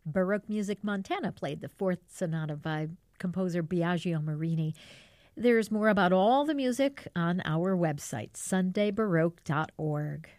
Baroque Music Montana played the Fourth Sonata by composer Biagio Marini. There's more about all the music on our website, sundaybaroque.org.